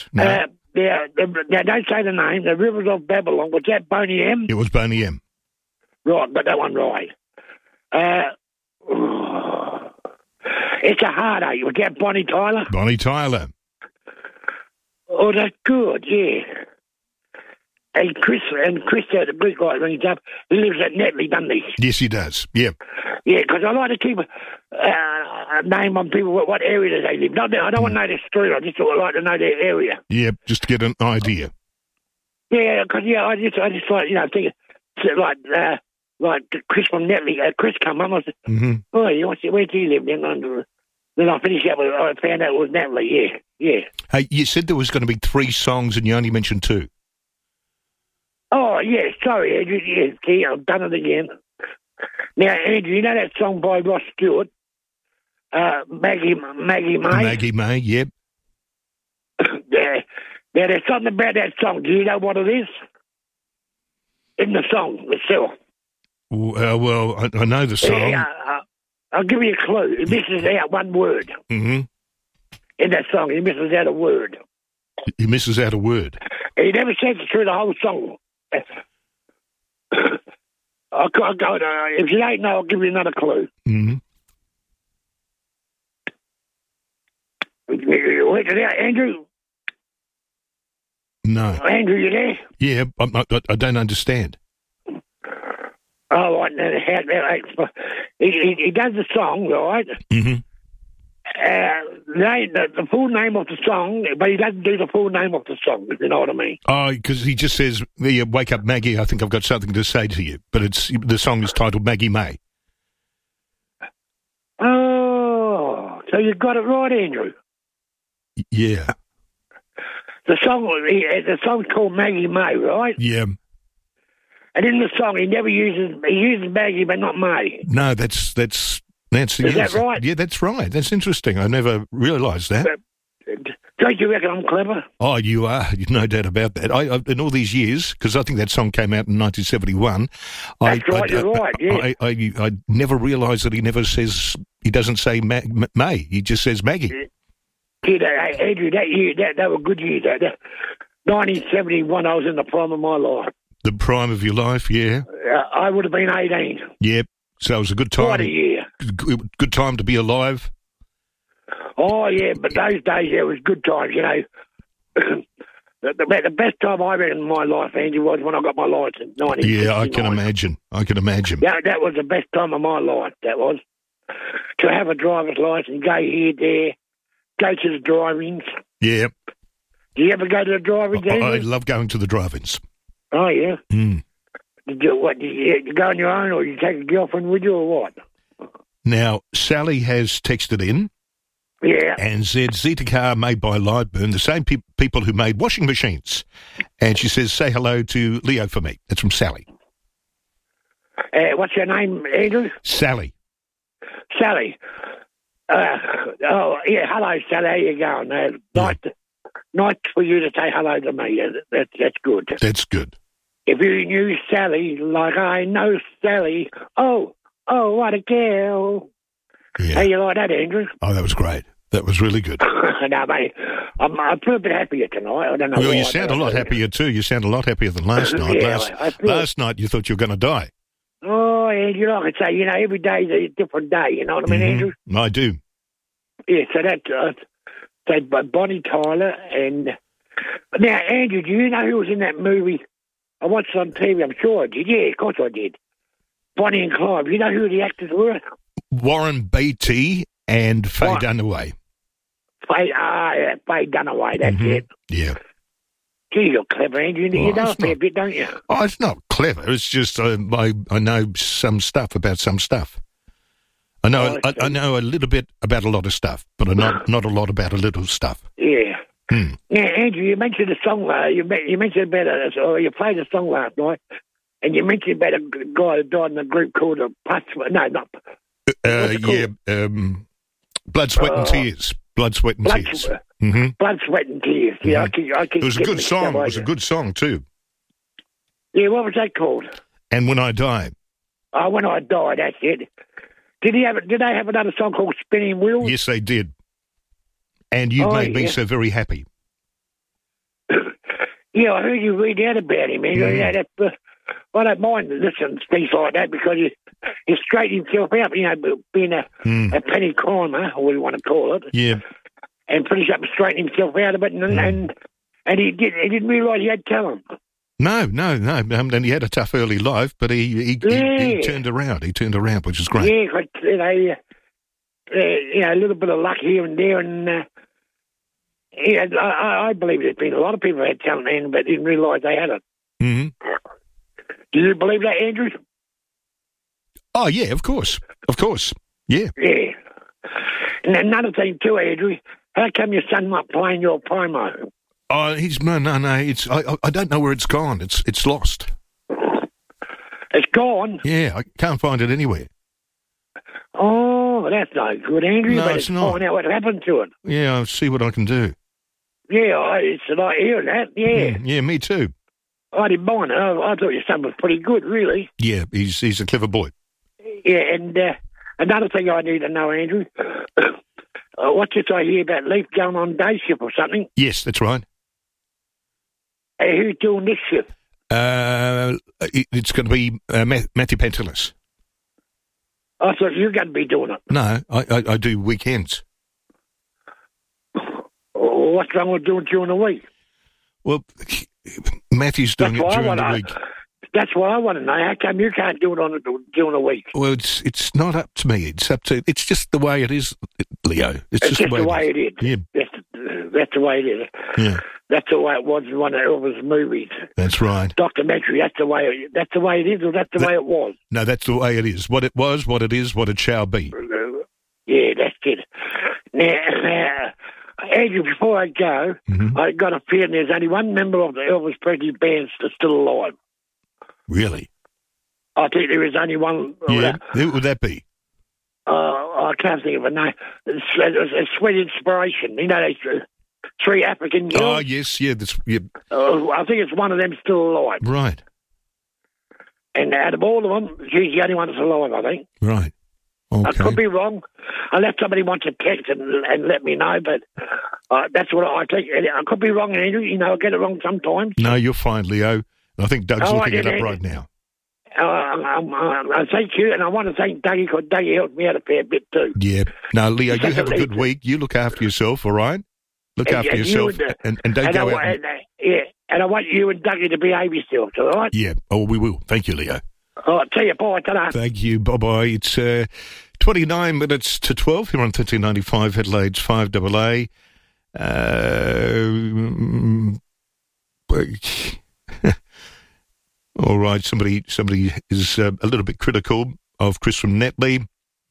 No. Don't say the name. The Rivers of Babylon. Was that Boney M? It was Boney M. Right, got that one right. It's a Heartache. Was that Bonnie Tyler? Bonnie Tyler. Oh, that's good, yeah. And Chris, the Greek guy rings up. He lives at Netley, doesn't he? Yes, he does. Yeah. Yeah, because I like to keep a name on people, what area they live. I don't want to know their street. I just like to know their area. Yeah, just to get an idea. Yeah, because I just like think like Chris from Netley. Chris come on. I said, oh, where do you live? Then I finished up. I found out it was Netley. Yeah. Hey, you said there was going to be 3 songs, and you only mentioned 2. Oh, yeah, sorry, Andrew. Yeah, see, I've done it again. Now, Andrew, you know that song by Ross Stewart? Maggie May? Maggie May, yep. Yeah. Now, there's something about that song. Do you know what it is? In the song itself. Well, I know the song. Yeah, I'll give you a clue. It misses out one word. Mm-hmm. In that song, he misses out a word. He misses out a word. He never says it through the whole song. If you don't know, I'll give you another clue. Mm-hmm. Work it out, Andrew? No. Andrew, you there? Yeah, I don't understand. Oh, right. He does the song, right? Mm-hmm. The full name of the song, but he doesn't do the full name of the song, if you know what I mean. Oh, because he just says, wake up, Maggie, I think I've got something to say to you. But the song is titled Maggie May. Oh, so you got it right, Andrew. Yeah. The song's called Maggie May, right? Yeah. And in the song, he uses Maggie, but not May. No, that's Nancy. Is that right? Yeah, that's right. That's interesting. I never realised that. Don't you reckon I'm clever? Oh, you are. No doubt about that. In all these years, because I think that song came out in 1971. That's right, you're right, yeah. I never realised that he doesn't say May. He just says Maggie. Yeah, Andrew, that year, that were good years. 1971, I was in the prime of my life. The prime of your life, yeah. I would have been 18. Yep. So it was a good time. Quite a year. Good time to be alive. Oh, yeah, but those days, it was good times, you know. The best time I reckon in my life, Andrew, was when I got my licence. Yeah, I can imagine. That was the best time of my life, that was. To have a driver's licence, go here, there, go to the drive-ins. Yeah. Do you ever go to the drive-ins? I love going to the drive-ins. Oh, yeah? Mm. Did you go on your own, or you take a girlfriend with you, or what? Now, Sally has texted in. Yeah. And said, Zeta car made by Lightburn, the same people who made washing machines. And she says, say hello to Leo for me. That's from Sally. What's your name, Andrew? Sally. Sally. Yeah, hello, Sally. How you going? Nice for you to say hello to me. That's good. That's good. If you knew Sally like I know Sally, oh, what a girl. Yeah. How you like that, Andrew? Oh, that was great. That was really good. No, mate, I feel a bit happier tonight. I don't know. Well, you sound a lot happier too. You sound a lot happier than last night. Yeah, last night you thought you were going to die. Oh, Andrew, like I say, every day is a different day. You know what I mean, Andrew? I do. Yeah, so that's Bonnie Tyler and now, Andrew, do you know who was in that movie? I watched it on TV. I'm sure I did. Yeah, of course I did. Bonnie and Clyde. You know who the actors were? Warren Beatty and Faye Dunaway. Faye Dunaway, that's it. Yeah. Gee, you're clever, Andrew. You know a fair bit, don't you? Oh, it's not clever. It's just I know some stuff about some stuff. I know a little bit about a lot of stuff, but not a lot about a little stuff. Yeah. Hmm. Now, Andrew, you mentioned a song. You mentioned about you played a song last night, and you mentioned about a guy who died in a group called Blood, Sweat and Tears. Blood, Sweat and Tears. Blood, Sweat and Tears. Yeah, I can. It was a good song. It was a good song too. Yeah, what was that called? And When I Die. Oh, When I Die. That's it. Did they have another song called Spinning Wheels? Yes, they did. And You Made Me So Very Happy. Yeah, I heard you read out about him, man. Yeah, I don't mind listening to things like that because he straightened himself out, being a penny crime, or what you want to call it. Yeah. And finished up and straightened himself out of it, and he didn't realise he had talent. No. And he had a tough early life, but he turned around. He turned around, which is great. Yeah, but, a little bit of luck here and there, and I believe there's been a lot of people who had talent, man, but didn't realise they had it. Mm-hmm. Do you believe that, Andrew? Oh, yeah, of course. Yeah. Yeah. And another thing too, Andrew, how come your son not playing your promo? Oh, no. It's I don't know where it's gone. It's lost. It's gone? Yeah, I can't find it anywhere. Oh, that's no good, Andrew. No, but it's not. Find out what happened to it. Yeah, I'll see what I can do. Yeah, it's like hearing that, yeah. Yeah, me too. I didn't mind it. I thought your son was pretty good, really. Yeah, he's a clever boy. Yeah, and another thing I need to know, Andrew, what's this I hear about Leaf going on day shift or something? Yes, that's right. Who's doing this shift? It's going to be Matthew Pantelis. I thought you were going to be doing it. No, I do weekends. What's wrong with doing during the week? Well, Matthew's doing it during the week. That's what I want to know. How come you can't do it during the week? Well, it's not up to me. It's just the way it is, Leo. It's just the way it is. Yeah. That's the way it is. Yeah. That's the way it was in one of Elvis' movies. That's right. Documentary. That's the way it is, or that's the way it was. No, that's the way it is. What it was, what it is, what it shall be. Yeah, that's it. Now, Andrew, before I go, I got a feeling there's only one member of the Elvis Presley band that's still alive. Really? I think there is only one. Yeah. Who would that be? I can't think of a name. It's Sweet Inspiration. You know, those three African girls. Oh, yes, yeah. I think it's one of them still alive. Right. And out of all of them, she's the only one that's alive, I think. Right. Okay. I could be wrong. Unless somebody wants to text and let me know, but that's what I think. I could be wrong, Andrew. I get it wrong sometimes. No, you're fine, Leo. I think Doug's looking it up right now. I thank you, and I want to thank Dougie because Dougie helped me out a fair bit too. Yeah. No, Leo, you have a good week. You look after yourself, all right? Look after yourself and don't go out. And I want you and Dougie to behave yourselves, all right? Yeah. Oh, we will. Thank you, Leo. All right, see you. Bye. Ta-da. Thank you. Bye-bye. It's 29 minutes to 12 here on 1395 Adelaide's 5AA. All right, somebody is a little bit critical of Chris from Netley.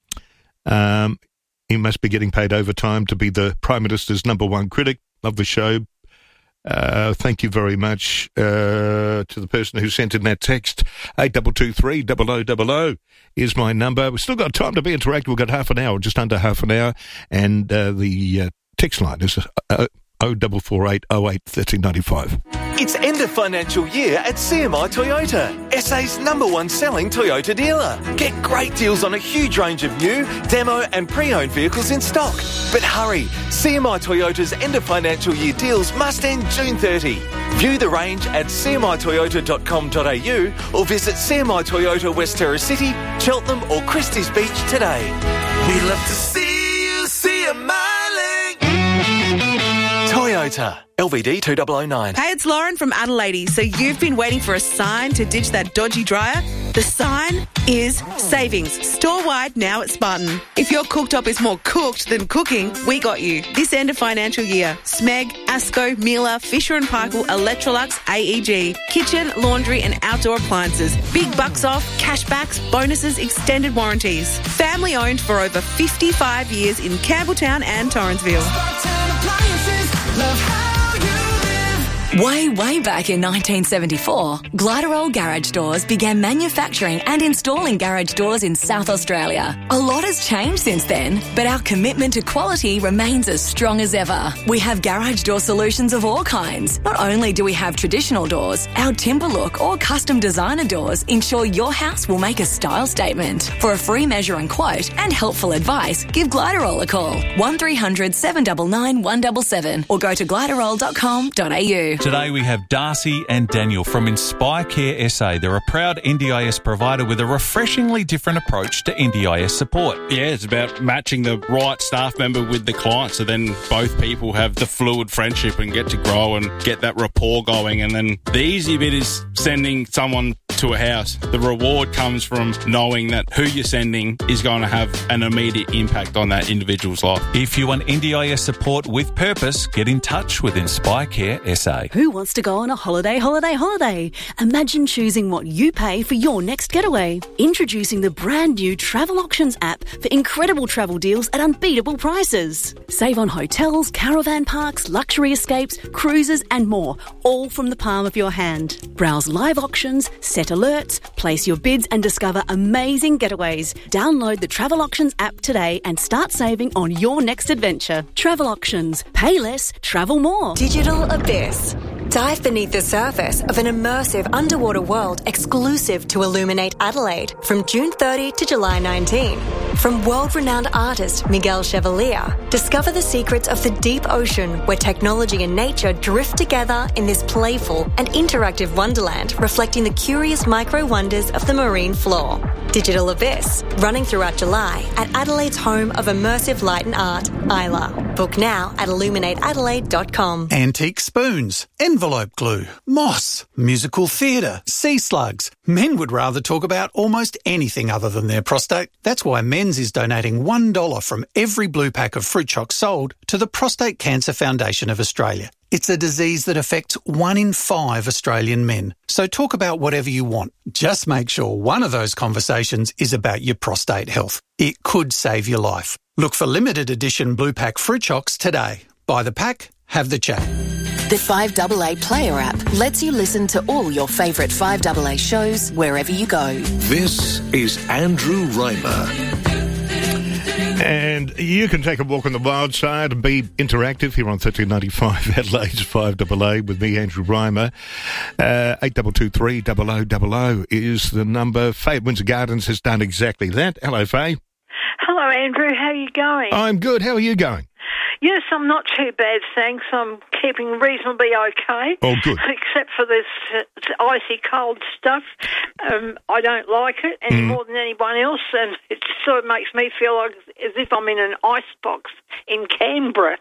He must be getting paid overtime to be the Prime Minister's number one critic. Love the show. Thank you very much to the person who sent in that text. 8223 0000 is my number. We've still got time to be interactive. We've got half an hour, just under half an hour, and the text line is 0448 08 1395. It's end of financial year at CMI Toyota, SA's #1 selling Toyota dealer. Get great deals on a huge range of new, demo and pre-owned vehicles in stock. But hurry, CMI Toyota's end of financial year deals must end June 30. View the range at cmitoyota.com.au or visit CMI Toyota West Terrace City, Cheltenham or Christie's Beach today. We love to see you CMI-ling. Toyota. LVD 2009. Hey, it's Lauren from Adelaide. So you've been waiting for a sign to ditch that dodgy dryer? The sign is savings. Store-wide now at Spartan. If your cooktop is more cooked than cooking, we got you. This end of financial year, Smeg, Asco, Miele, Fisher & Paykel, Electrolux, AEG, kitchen, laundry and outdoor appliances. Big bucks off, cashbacks, bonuses, extended warranties. Family owned for over 55 years in Campbelltown and Torrensville. Spartan Appliances, love how you live. Way back in 1974, Gliderol Garage Doors began manufacturing and installing garage doors in South Australia. A lot has changed since then, but our commitment to quality remains as strong as ever. We have garage door solutions of all kinds. Not only do we have traditional doors, our timber look or custom designer doors ensure your house will make a style statement. For a free measure and quote and helpful advice, give Gliderol a call, 1300 799 177 or go to gliderol.com.au. Today we have Darcy and Daniel from Inspire Care SA. They're a proud NDIS provider with a refreshingly different approach to NDIS support. Yeah, it's about matching the right staff member with the client, so then both people have the fluid friendship and get to grow and get that rapport going. And then the easy bit is sending someone to a house. The reward comes from knowing that who you're sending is going to have an immediate impact on that individual's life. If you want NDIS support with purpose, get in touch with Inspire Care SA. Who wants to go on a holiday? Imagine choosing what you pay for your next getaway. Introducing the brand new Travel Auctions app for incredible travel deals at unbeatable prices. Save on hotels, caravan parks, luxury escapes, cruises and more, all from the palm of your hand. Browse live auctions, set alerts, place your bids and discover amazing getaways. Download the Travel Auctions app today and start saving on your next adventure. Travel Auctions. Pay less, travel more. Digital Abyss. Dive beneath the surface of an immersive underwater world exclusive to Illuminate Adelaide from June 30 to July 19. From world-renowned artist Miguel Chevalier, discover the secrets of the deep ocean where technology and nature drift together in this playful and interactive wonderland reflecting the curious micro-wonders of the marine floor. Digital Abyss, running throughout July at Adelaide's home of immersive light and art, Isla. Book now at illuminateadelaide.com. Antique spoons, envelope glue, moss, musical theatre, sea slugs. Men would rather talk about almost anything other than their prostate. That's why Men's is donating $1 from every blue pack of fruit chocs sold to the Prostate Cancer Foundation of Australia. It's a disease that affects 1 in 5 Australian men. So talk about whatever you want. Just make sure one of those conversations is about your prostate health. It could save your life. Look for limited edition blue pack fruit chocs today. Buy the pack, have the chat. The 5AA Player app lets you listen to all your favourite 5AA shows wherever you go. This is Andrew Reimer. And you can take a walk on the wild side and be interactive here on 1395 Adelaide's 5AA with me, Andrew Reimer. 8223 0000 is the number. Faye at Windsor Gardens has done exactly that. Hello, Faye. Hello, Andrew. How are you going? I'm good. How are you going? Yes, I'm not too bad, thanks. I'm keeping reasonably okay. Oh, good. Except for this icy cold stuff. I don't like it any more than anyone else, and it sort of makes me feel like as if I'm in an icebox in Canberra.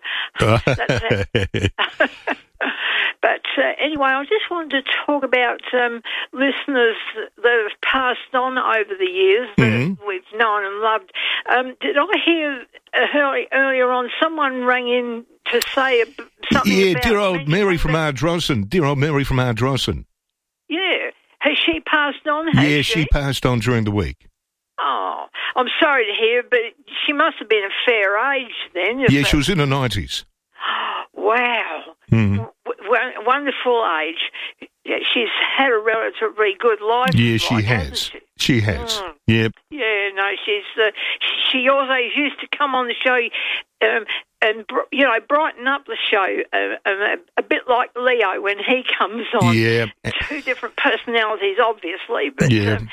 But anyway, I just wanted to talk about listeners that have passed on over the years that we've known and loved. Did I hear earlier on someone rang in to say something about... Yeah, dear old Mary from Ardrossan. Dear old Mary from Ardrossan. Yeah. Has she passed on? Yeah, she passed on during the week. Oh, I'm sorry to hear, but she must have been a fair age then. Yeah, she was in her 90s. Wow. Wonderful age. Yeah, she's had a relatively good life. Yeah, she has. She has. Yep. Yeah, no, she always used to come on the show and brighten up the show a bit like Leo when he comes on. Yeah. Two different personalities, obviously, but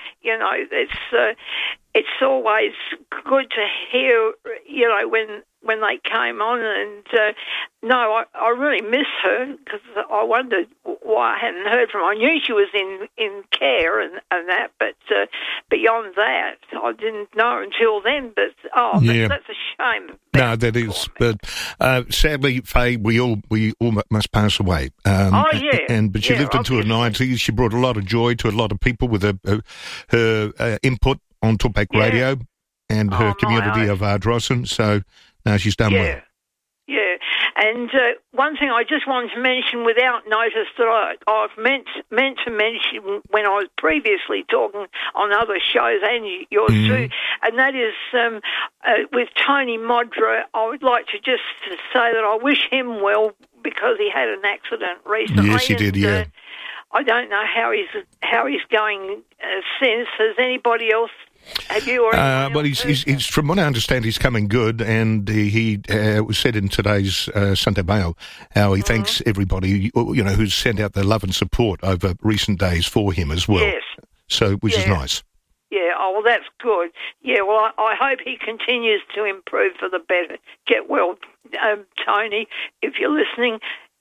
it's always good to hear, when they came on, and I really miss her because I wondered why I hadn't heard from her. I knew she was in care and that, but beyond that, I didn't know until then. But that's a shame. No, that is. But sadly, Faye, we all must pass away. But she lived into her 90s. She brought a lot of joy to a lot of people with her input on Talkback Radio and her community of Ardrossan. So. No, she's done well. Yeah, and one thing I just wanted to mention without notice that I've meant to mention when I was previously talking on other shows and yours too, and that is with Tony Modra. I would like to just say that I wish him well because he had an accident recently. Yes, he did, yeah. I don't know how he's going since. Has anybody else? Have you already? Well, he's from what I understand, he's coming good, and he was said in today's Sunday Mail how he thanks everybody, who's sent out their love and support over recent days for him as well. Yes. So, which is nice. Yeah. Oh, well, that's good. Yeah. Well, I hope he continues to improve for the better. Get well, Tony, if you're listening.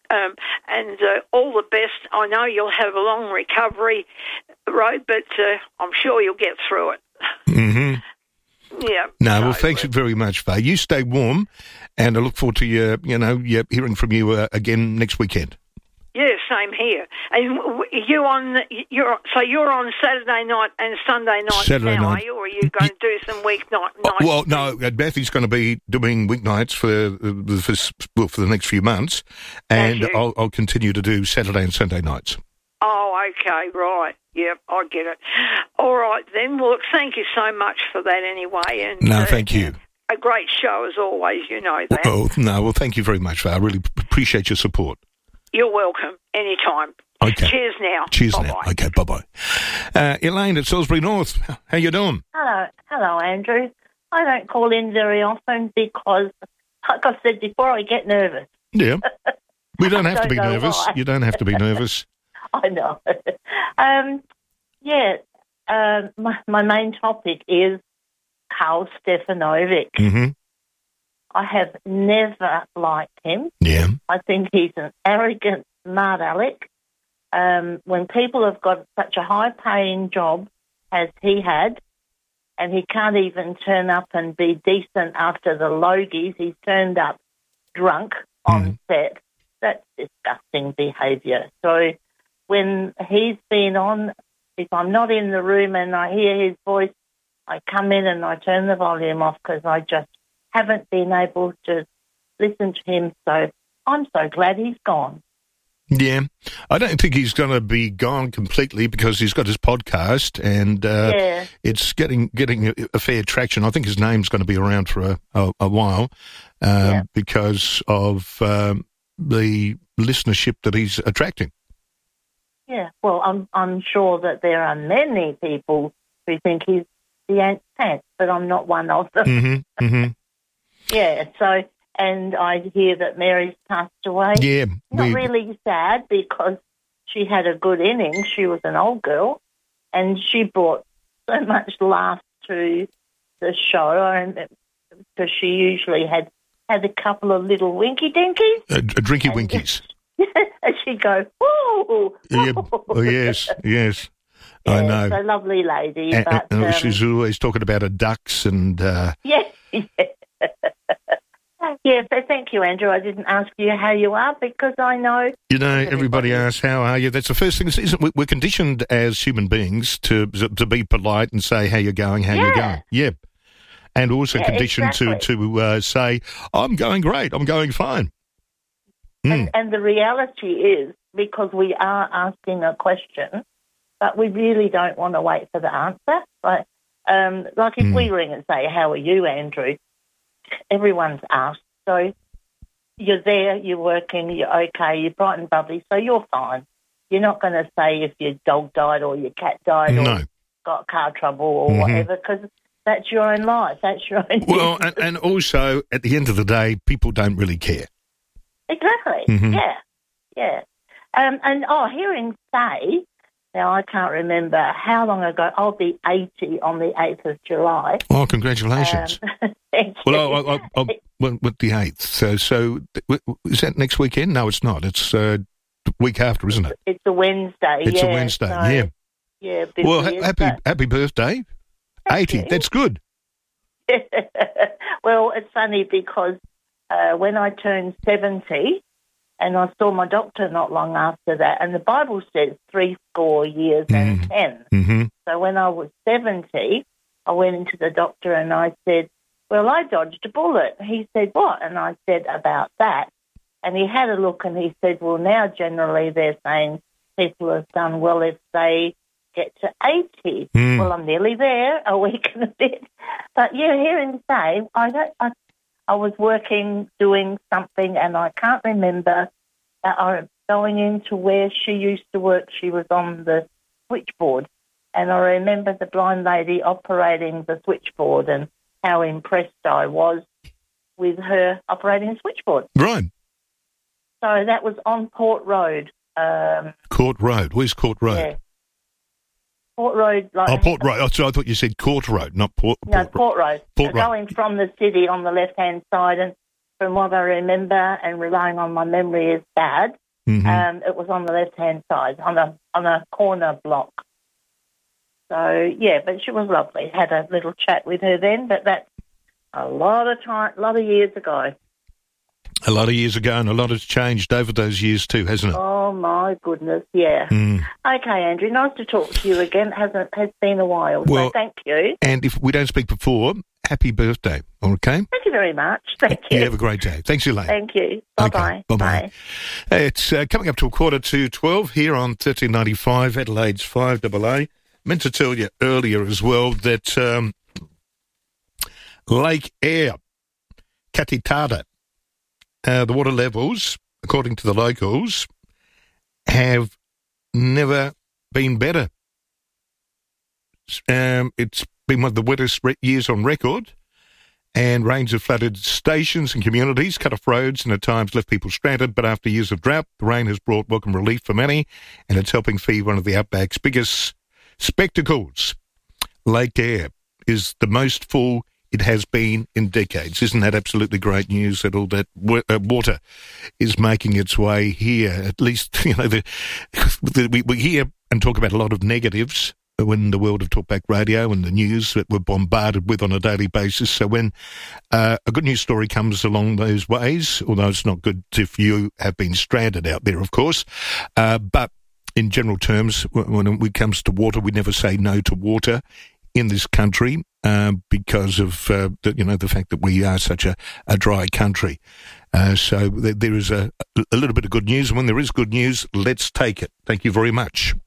and all the best. I know you'll have a long recovery road, but I'm sure you'll get through it. Mm-hmm. Yeah. No, well, thanks very much, Faye. You stay warm, and I look forward to hearing from you again next weekend. Yeah, same here. And you're on Saturday night and Sunday night Saturday now, night. are you? Or are you going to do some weeknight? Well, no, Matthew's going to be doing weeknights for the next few months, and I'll continue to do Saturday and Sunday nights. Oh, okay, right. Yep, I get it. All right, then. Well, look, thank you so much for that anyway. And no, thank you. A great show as always, you know that. Oh, no, well, thank you very much, Faye. I really appreciate your support. You're welcome. Anytime. Okay. Cheers now. Cheers Bye-bye. now. Okay, bye-bye. Elaine at Salisbury North, how you doing? Hello, Andrew. I don't call in very often because, like I said before, I get nervous. Yeah. We don't have to be know nervous. why. You don't have to be nervous. I know. My main topic is Karl Stefanovic. Mm-hmm. I have never liked him. Yeah. I think he's an arrogant, smart aleck. When people have got such a high-paying job as he had, and he can't even turn up and be decent after the Logies, he's turned up drunk on set. That's disgusting behaviour. So when he's been on, if I'm not in the room and I hear his voice, I come in and I turn the volume off because I just haven't been able to listen to him. So I'm so glad he's gone. Yeah. I don't think he's going to be gone completely because he's got his podcast and it's getting a fair traction. I think his name's going to be around for a while because of the listenership that he's attracting. Yeah, well, I'm sure that there are many people who think he's the Ant Pants, but I'm not one of them. Mm-hmm, mm-hmm. Yeah, so, and I hear that Mary's passed away. Yeah. Not really sad because she had a good innings. She was an old girl and she brought so much laugh to the show because she usually had a couple of little winky-dinkies. Drinky winkies. And she'd go, woo! Yeah. Oh, yes. I know. She's a lovely lady. And she's always talking about her ducks and... Yeah. Yeah, so thank you, Andrew. I didn't ask you how you are because I know... You know, everybody asks, how are you? That's the first thing. We're conditioned as human beings to be polite and say how you're going, how you're going. Yeah. And also conditioned to say, I'm going great, I'm going fine. And the reality is, because we are asking a question, but we really don't want to wait for the answer. Like if we ring and say, how are you, Andrew? Everyone's asked. So you're there, you're working, you're okay, you're bright and bubbly, so you're fine. You're not going to say if your dog died or your cat died or got car trouble or whatever, because that's your own life. That's your own... Well, and also, at the end of the day, people don't really care. Exactly. Mm-hmm. Yeah. Hearing say, now I can't remember how long ago, I'll be 80 on the 8th of July. Oh, congratulations. Thank you. Well, I with the 8th. So is that next weekend? No, it's not. It's week after, isn't it? It's a Wednesday, It's a Wednesday, so, yeah. Well, happy birthday. 80, that's good. Well, it's funny because when I turned 70, and I saw my doctor not long after that, and the Bible says 70 years and 10. Mm-hmm. So when I was 70, I went into the doctor and I said, well, I dodged a bullet. He said, what? And I said, about that. And he had a look and he said, well, now generally they're saying people have done well if they get to 80. Well, I'm nearly there, a week and a bit. But, yeah, hear him say, I was working, doing something, and I can't remember going into where she used to work. She was on the switchboard, and I remember the blind lady operating the switchboard and how impressed I was with her operating the switchboard. Right. So that was on Port Road. Court Road. Where's Court Road? Yeah. Port Road. Port Road. Oh, so I thought you said Court Road, not Port. No, Port Road. Port Road. Going from the city on the left-hand side, and from what I remember and relying on my memory is bad. It was on the left-hand side, on a corner block. So, yeah, but she was lovely. Had a little chat with her then, but that's a lot of years ago. A lot of years ago, and a lot has changed over those years too, hasn't it? Oh, my goodness, yeah. Okay, Andrew, nice to talk to you again. It has been a while, Well, so thank you. And if we don't speak before, happy birthday, okay? Thank you very much. Thank you. You have a great day. Thanks, Elaine. Thank you. Bye-bye. Okay, bye-bye. It's coming up to 12:15 here on 1395, Adelaide's 5AA. Meant to tell you earlier as well that Lake Eyre, Katitada, the water levels, according to the locals, have never been better. It's been one of the wettest years on record, and rains have flooded stations and communities, cut off roads, and at times left people stranded. But after years of drought, the rain has brought welcome relief for many, and it's helping feed one of the outback's biggest spectacles. Lake Eyre is the most full it has been in decades. Isn't that absolutely great news that all that water is making its way here? At least, we hear and talk about a lot of negatives when the world of talkback radio and the news that we're bombarded with on a daily basis. So when a good news story comes along those ways, although it's not good if you have been stranded out there, of course, but in general terms, when it comes to water, we never say no to water in this country because of the fact that we are such a dry country. So there is a little bit of good news. And when there is good news, let's take it. Thank you very much.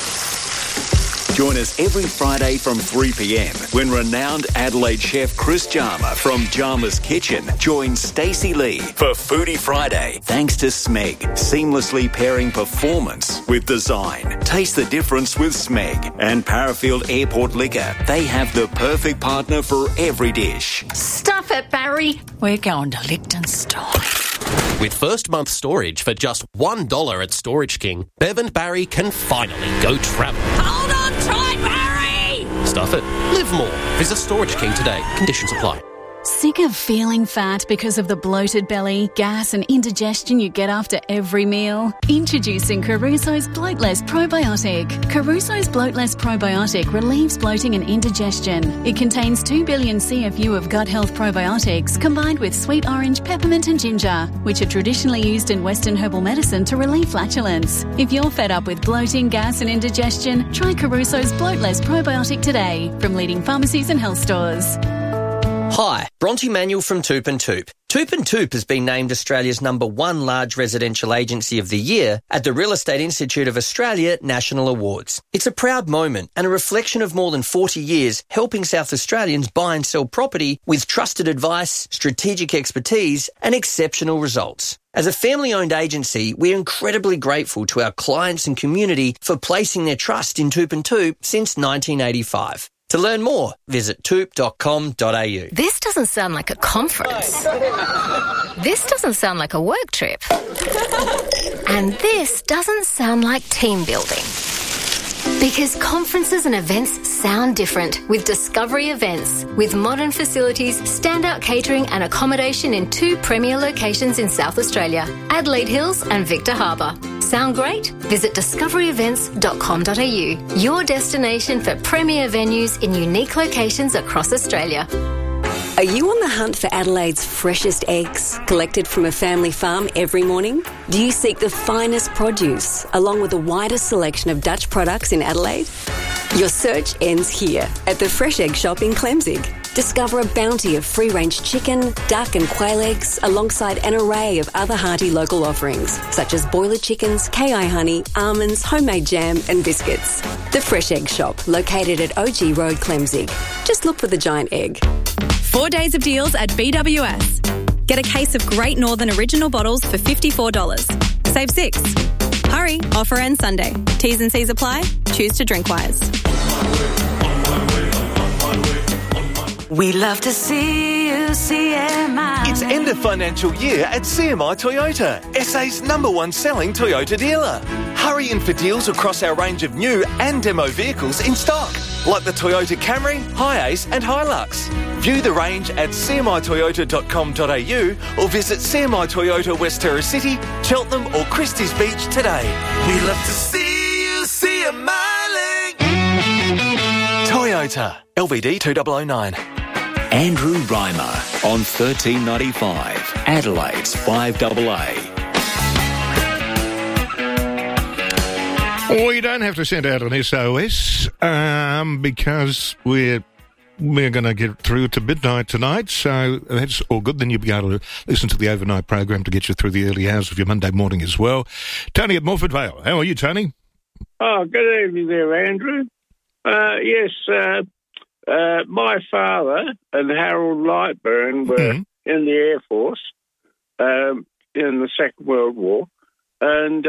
Join us every Friday from 3 p.m. when renowned Adelaide chef Chris Jarma from Jarma's Kitchen joins Stacey Lee for Foodie Friday. Thanks to Smeg, seamlessly pairing performance with design. Taste the difference with Smeg and Parafield Airport Liquor. They have the perfect partner for every dish. Stuff it, Barry. We're going to Liechtenstein. With first month storage for just $1 at Storage King, Bev and Barry can finally go travel. Hold on tight, Barry! Stuff it. Live more. Visit Storage King today. Conditions apply. Sick of feeling fat because of the bloated belly, gas and indigestion you get after every meal? Introducing Caruso's Bloatless Probiotic. Caruso's Bloatless Probiotic relieves bloating and indigestion. It contains 2 billion CFU of gut health probiotics combined with sweet orange, peppermint and ginger, which are traditionally used in Western herbal medicine to relieve flatulence. If you're fed up with bloating, gas and indigestion, try Caruso's Bloatless Probiotic today from leading pharmacies and health stores. Hi, Bronte Manuel from Toop and Toop. Toop and Toop has been named Australia's #1 large residential agency of the year at the Real Estate Institute of Australia National Awards. It's a proud moment and a reflection of more than 40 years helping South Australians buy and sell property with trusted advice, strategic expertise and exceptional results. As a family-owned agency, we're incredibly grateful to our clients and community for placing their trust in Toop and Toop since 1985. To learn more, visit toop.com.au. This doesn't sound like a conference. This doesn't sound like a work trip. And this doesn't sound like team building. Because conferences and events sound different with Discovery Events. With modern facilities, standout catering and accommodation in 2 premier locations in South Australia, Adelaide Hills and Victor Harbour. Sound great? Visit discoveryevents.com.au, your destination for premier venues in unique locations across Australia. Are you on the hunt for Adelaide's freshest eggs, collected from a family farm every morning? Do you seek the finest produce, along with the widest selection of Dutch products in Adelaide? Your search ends here, at the Fresh Egg Shop in Clemzig. Discover a bounty of free-range chicken, duck and quail eggs, alongside an array of other hearty local offerings, such as boiler chickens, KI honey, almonds, homemade jam and biscuits. The Fresh Egg Shop, located at OG Road, Clemzig. Just look for the giant egg. 4 days of deals at BWS. Get a case of Great Northern Original bottles for $54. Save 6. Hurry, offer ends Sunday. T's and C's apply. Choose to drink wise. We love to see you, CMI. It's end of financial year at CMI Toyota, SA's #1 selling Toyota dealer. Hurry in for deals across our range of new and demo vehicles in stock, like the Toyota Camry, Hiace and Hilux. View the range at cmitoyota.com.au or visit CMI Toyota West Terrace City, Cheltenham or Christie's Beach today. We love to see you, CMI. Toyota, LVD 2009. Andrew Reimer on 1395, Adelaide's 5AA. We don't have to send out an SOS because we're going to get through to midnight tonight, so that's all good. Then you'll be able to listen to the overnight program to get you through the early hours of your Monday morning as well. Tony at Morford Vale. How are you, Tony? Oh, good evening there, Andrew. Yes, my father and Harold Lightburn were in the Air Force in the Second World War, and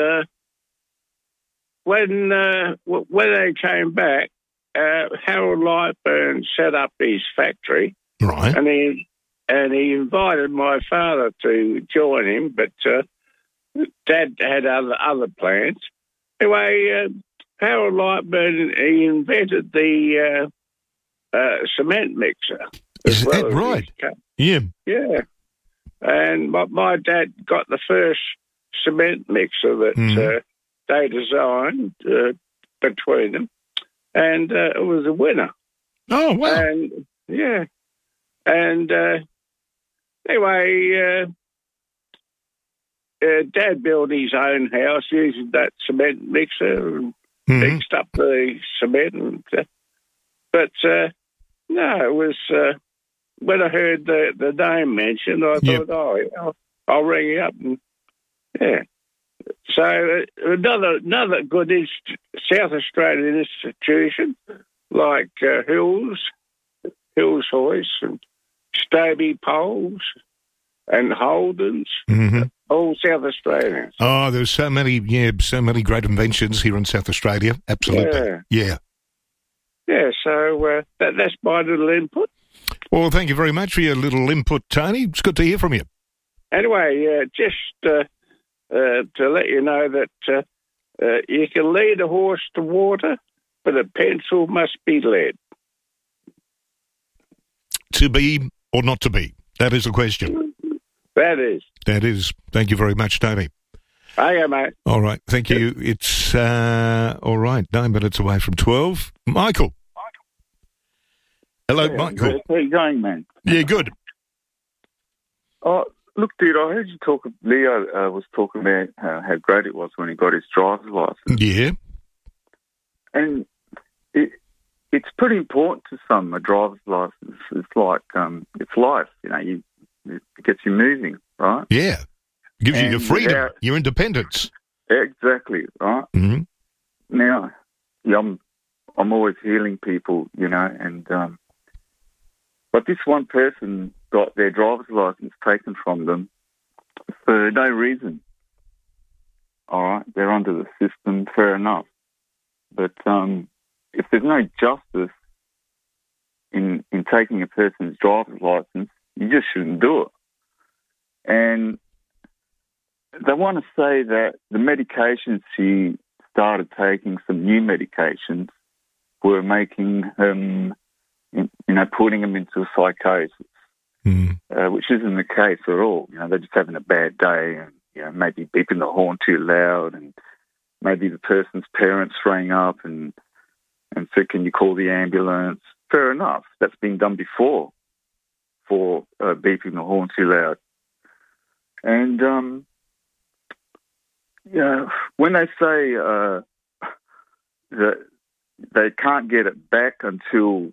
when they came back, Harold Lightburn set up his factory, right? And he invited my father to join him, but Dad had other plans. Anyway, Harold Lightburn, he invented the cement mixer. Is that right? Yeah. Yeah. And my dad got the first cement mixer that they designed between them, and it was a winner. Oh, wow. And, yeah. And anyway, Dad built his own house using that cement mixer and mixed up the cement. And, but, no, it was... when I heard the name mentioned, I thought, I'll ring you up. And, yeah. So another good South Australian institution like Hills Hoist and Stobie Poles and Holden's, all South Australians. Oh, there's so many great inventions here in South Australia. Absolutely. Yeah. Yeah, so that's my little input. Well, thank you very much for your little input, Tony. It's good to hear from you. Anyway, just to let you know that you can lead a horse to water, but a pencil must be led. To be or not to be? That is the question. That is. That is. Thank you very much, Tony. Hiya, mate. All right, thank you. It's all right, 9 minutes away from 12. Michael. Hello, Michael. How you going, man? Yeah, good. Oh, look, dude, I heard you talk. Leo was talking about how great it was when he got his driver's license. Yeah. And it's pretty important to some, a driver's license. It's like, it's life, you know, it gets you moving, right? Yeah. Gives you your freedom, your independence. Exactly, right? Mm-hmm. Now, I'm always healing people, you know, and but this one person got their driver's license taken from them for no reason. All right, they're under the system, fair enough. But if there's no justice in taking a person's driver's license, you just shouldn't do it. And they want to say that the medications she started taking, some new medications, were making him, putting him into psychosis, which isn't the case at all. You know, they're just having a bad day and, maybe beeping the horn too loud, and maybe the person's parents rang up and said, can you call the ambulance? Fair enough. That's been done before for beeping the horn too loud. And, when they say that they can't get it back until,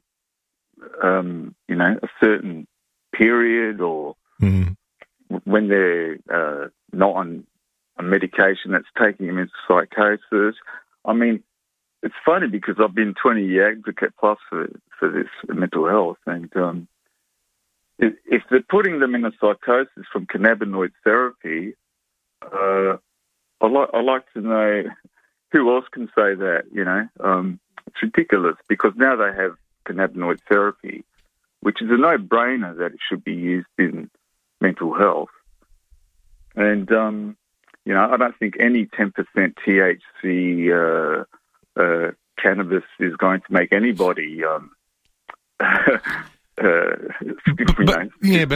a certain period, or when they're not on a medication that's taking them into psychosis. I mean, it's funny because I've been 20 year advocate plus for this mental health, and if they're putting them in a psychosis from cannabinoid therapy, I'd like to know who else can say that, It's ridiculous because now they have cannabinoid therapy which is a no-brainer that it should be used in mental health. And, I don't think any 10% THC cannabis is going to make anybody but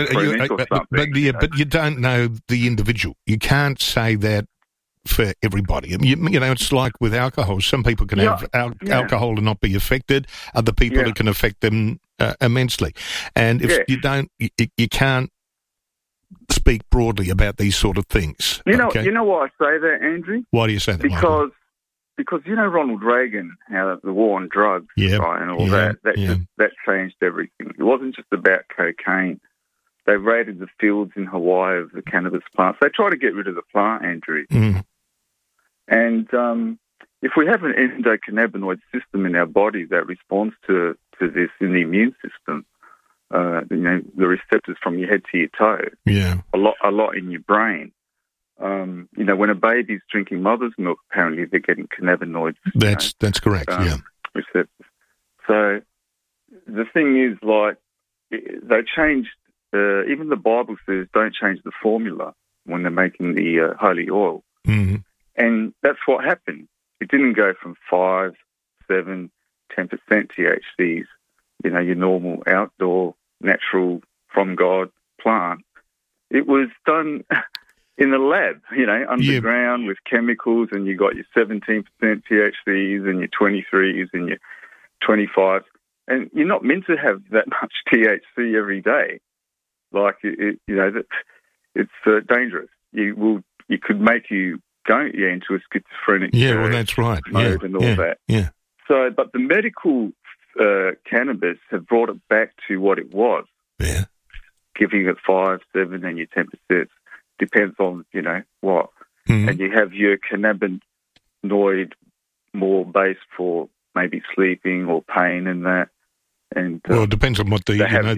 you don't know the individual. You can't say that for everybody. It's like with alcohol. Some people can have alcohol and not be affected. Other people it can affect them immensely. And if you don't, you can't speak broadly about these sort of things. You know why I say that, Andrew? Why do you say that? Because Ronald Reagan, how the war on drugs, right, and all that changed everything. It wasn't just about cocaine. They raided the fields in Hawaii of the cannabis plants. They tried to get rid of the plant, Andrew. Mm. And if we have an endocannabinoid system in our body that responds to this in the immune system, the receptors from your head to your toe, a lot in your brain. When a baby's drinking mother's milk, apparently they're getting cannabinoids. That's correct. Receptors. So the thing is, like, they changed. Even the Bible says, "Don't change the formula" when they're making the holy oil. Mm-hmm. And that's what happened. It didn't go from 5, 7, 10% THCs, your normal outdoor, natural, from God plant. It was done in the lab, underground with chemicals, and you got your 17% THCs and your 23s and your 25s. And you're not meant to have that much THC every day. Like, it's dangerous. It could make you go into a schizophrenic that's right. mode and all that. Yeah. So, but the medical cannabis have brought it back to what it was. Yeah. Giving it 5, 7, and your 10%. Depends on, what. Mm-hmm. And you have your cannabinoid more based for maybe sleeping or pain and that. And it depends on what the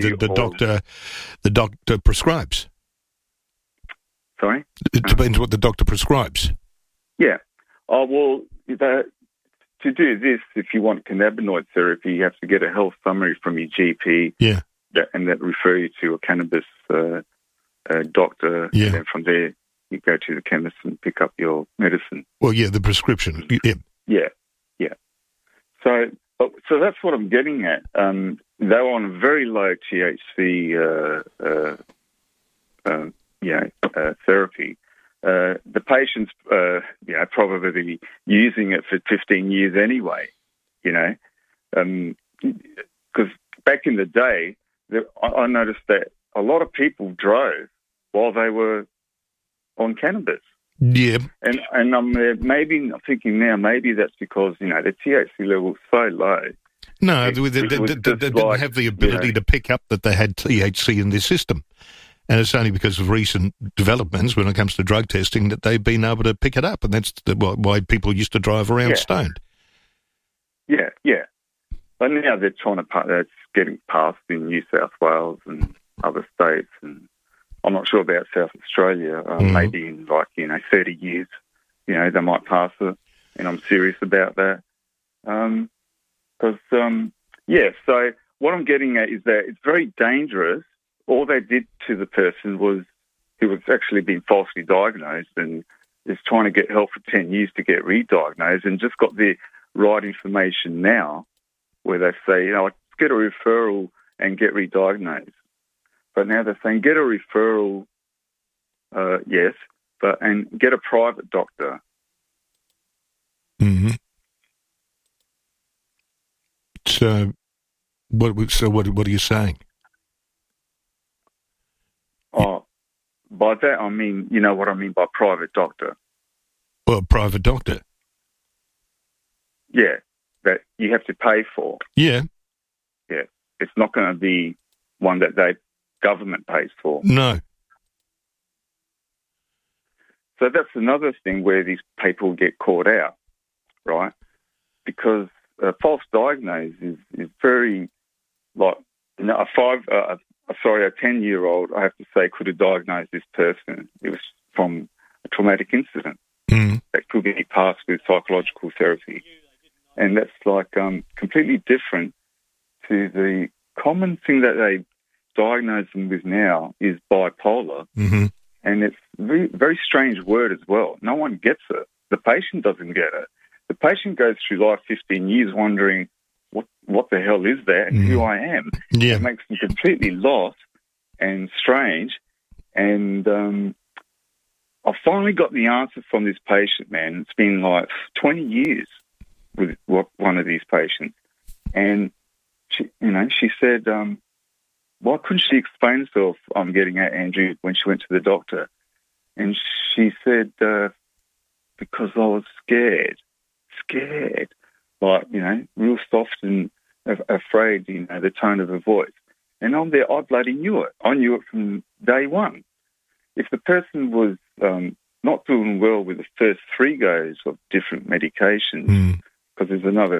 doctor prescribes. Sorry? It depends what the doctor prescribes. Yeah. Oh, well, to do this, if you want cannabinoid therapy, you have to get a health summary from your GP. Yeah. And that refer you to a cannabis doctor. Yeah. And then from there, you go to the chemist and pick up your medicine. Well, the prescription. Yeah. So that's what I'm getting at. They were on very low THC therapy. The patients, probably using it for 15 years anyway, because back in the day, I noticed that a lot of people drove while they were on cannabis. Yeah. And I'm thinking now, maybe that's because, the THC level is so low. No, they didn't have the ability to pick up that they had THC in their system. And it's only because of recent developments when it comes to drug testing that they've been able to pick it up. And that's why people used to drive around stoned. Yeah. But now they're that's getting passed in New South Wales and other states. And I'm not sure about South Australia. Maybe in 30 years, they might pass it. And I'm serious about that. So what I'm getting at is that it's very dangerous. All they did to the person was who was actually being falsely diagnosed and is trying to get help for 10 years to get re-diagnosed and just got the right information now where they say, let's get a referral and get re-diagnosed. But now they're saying get a referral, yes, and get a private doctor. Mm-hmm. So what are you saying? Oh, by that I mean, you know what I mean by private doctor. Well, private doctor. Yeah, that you have to pay for. Yeah. Yeah, it's not going to be one that the government pays for. No. So that's another thing where these people get caught out, right? Because a false diagnosis is very, like, a 10-year-old, I have to say, could have diagnosed this person. It was from a traumatic incident that could be passed with psychological therapy. And that's like completely different to the common thing that they diagnose them with now is bipolar, Mm-hmm. and it's a very, very strange word as well. No one gets it. The patient doesn't get it. The patient goes through life 15 years wondering, what the hell is that and who I am? Yeah. It makes them completely lost and strange. And I finally got the answer from this patient, man. It's been like 20 years with one of these patients. And, she said, why couldn't she explain herself, I'm getting at, Andrew, when she went to the doctor? And she said, because I was scared, like, real soft and afraid, the tone of her voice. And I'm there, I bloody knew it. I knew it from day one. If the person was not doing well with the first 3 goes of different medications, because there's another,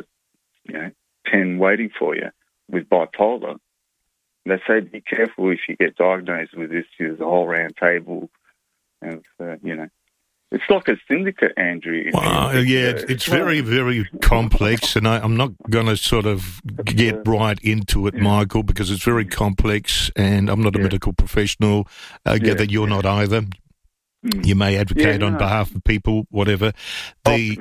10 waiting for you with bipolar, they say be careful if you get diagnosed with this. There's a whole round table, and it's like a syndicate, Andrew. It's very, very complex, and I'm not going to sort of get right into it, Michael, because it's very complex, and I'm not a medical professional. I get that you're not either. You may advocate on behalf of people, whatever. I